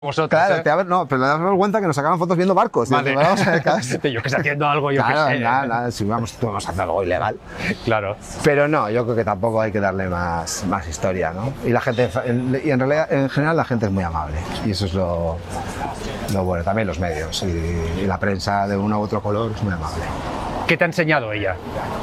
vosotros. Claro, no, pero le das vergüenza que nos sacaban fotos viendo barcos. Vale. Yo que estoy haciendo algo, yo claro, que sé. Nada, si vamos a hacer algo ilegal. Claro. Pero no, yo creo que tampoco hay que darle más historia, ¿no? Y la gente, y en realidad, en general, la gente es muy amable. Y eso es lo bueno. También los medios y la prensa de uno u otro color es muy amable. ¿Qué te ha enseñado ella?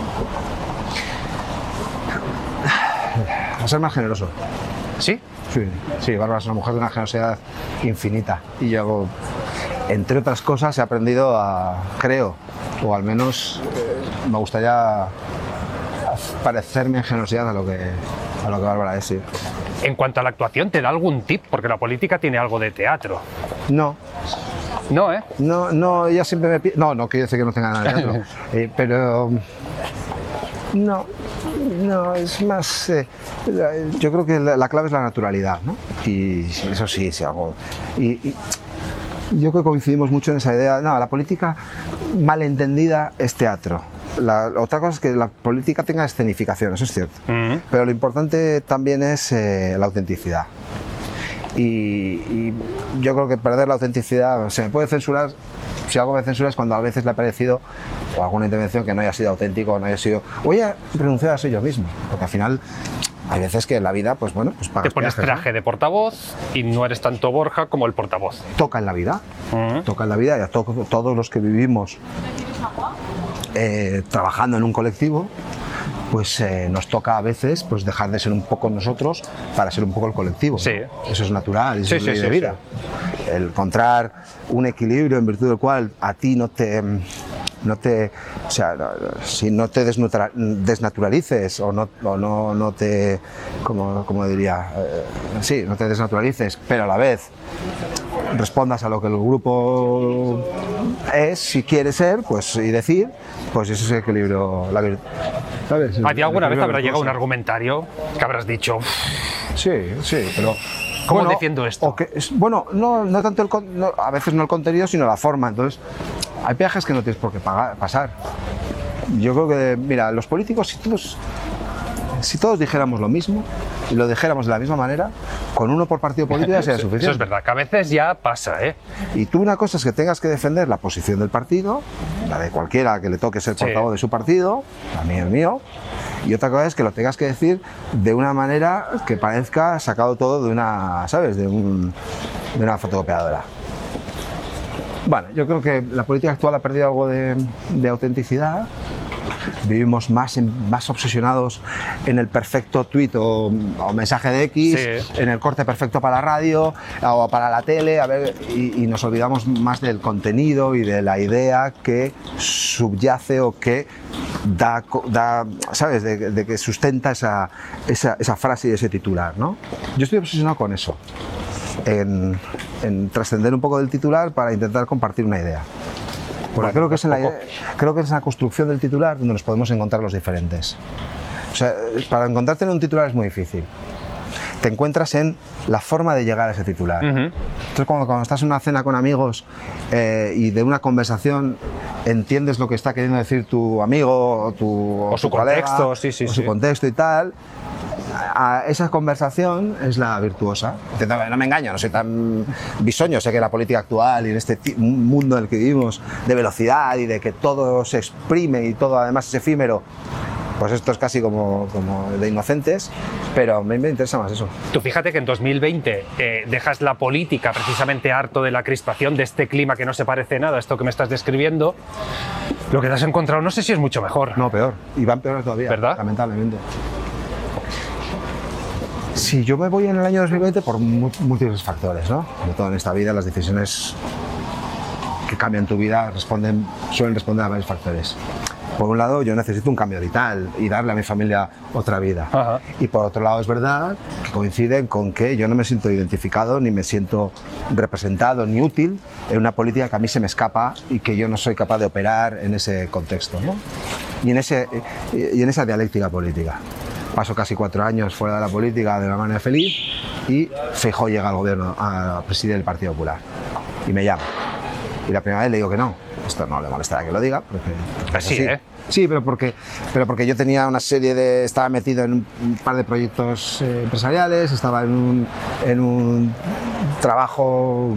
A ser más generoso. ¿Sí? Sí, Bárbara es una mujer de una generosidad infinita. Y yo, entre otras cosas, he aprendido creo, o al menos me gustaría parecerme en generosidad a lo que Bárbara es, sí. En cuanto a la actuación, ¿te da algún tip? Porque la política tiene algo de teatro. No. No, ¿eh? No, ella siempre me pide... No quiere decir que no tenga nada de teatro. Pero... No, es más... yo creo que la clave es la naturalidad, ¿no? Y eso sí hago. Y yo creo que coincidimos mucho en esa idea. No, la política malentendida es teatro. Otra cosa es que la política tenga escenificación, eso es cierto. Pero lo importante también es la autenticidad. Y yo creo que perder la autenticidad, se me puede censurar, si algo me censura es cuando a veces le ha parecido, o alguna intervención que no haya sido auténtico, o no haya sido, o haya renunciado a ser yo mismo, porque al final hay veces que en la vida, pues bueno, pues te pones traje, ¿no?, de portavoz y no eres tanto Borja como el portavoz. Toca en la vida, toca en la vida, y a todos los que vivimos trabajando en un colectivo, pues nos toca a veces pues dejar de ser un poco nosotros para ser un poco el colectivo, ¿no? Sí. Eso es natural, eso es ley de vida. El encontrar un equilibrio en virtud del cual a ti no te o sea, si no te desnaturalices o no te, como diría, sí, no te desnaturalices, pero a la vez respondas a lo que el grupo es, si quiere ser, pues y decir, pues eso es el equilibrio, ¿sabes? ¿A ti alguna vez habrá llegado un argumentario que habrás dicho? Sí, pero... ¿Cómo defiendo esto? No tanto a veces no el contenido, sino la forma. Entonces, hay peajes que no tienes por qué pasar. Yo creo que, mira, los políticos, si todos dijéramos lo mismo y lo dijéramos de la misma manera, con uno por partido político ya sería suficiente. Eso es verdad, que a veces ya pasa, ¿eh? Y tú, una cosa es que tengas que defender la posición del partido, la de cualquiera que le toque ser portavoz de su partido, también el mío, y otra cosa es que lo tengas que decir de una manera que parezca sacado todo de una, ¿sabes?, de una fotocopiadora. Bueno, yo creo que la política actual ha perdido algo de autenticidad. Vivimos más obsesionados en el perfecto tuit o mensaje de X, en el corte perfecto para la radio o para la tele, y nos olvidamos más del contenido y de la idea que subyace o que da ¿sabes?, de que sustenta esa frase y ese titular, ¿no? Yo estoy obsesionado con eso, en trascender un poco del titular para intentar compartir una idea. Porque creo que es en la construcción del titular donde nos podemos encontrar los diferentes. O sea, para encontrarte en un titular es muy difícil. Te encuentras en la forma de llegar a ese titular. Entonces, cuando estás en una cena con amigos y de una conversación entiendes lo que está queriendo decir tu amigo o su colega, contexto, su contexto y tal, esa conversación es la virtuosa. No me engaño, no soy tan bisoño, sé que la política actual y en este mundo en el que vivimos de velocidad y de que todo se exprime y todo además es efímero, pues esto es casi como de inocentes, pero a mí me interesa más eso. Tú fíjate que en 2020 dejas la política precisamente harto de la crispación, de este clima que no se parece nada a esto que me estás describiendo. Lo que te has encontrado no sé si es mucho mejor. No, peor, y van peor todavía, ¿verdad? Lamentablemente. Sí, yo me voy en el año 2020 por múltiples factores, ¿no? Como todo en esta vida, las decisiones que cambian tu vida suelen responder a varios factores. Por un lado, yo necesito un cambio vital y darle a mi familia otra vida. Ajá. Y por otro lado, es verdad que coinciden con que yo no me siento identificado, ni me siento representado, ni útil en una política que a mí se me escapa y que yo no soy capaz de operar en ese contexto, ¿no? Y en esa dialéctica política. Paso casi 4 años fuera de la política de una manera feliz y Feijóo llega al gobierno a presidir el Partido Popular y me llama. Y la primera vez le digo que no. Esto no le molestará que lo diga. Porque sí, ¿eh? Sí, pero porque yo tenía una serie estaba metido en un par de proyectos empresariales, estaba en un trabajo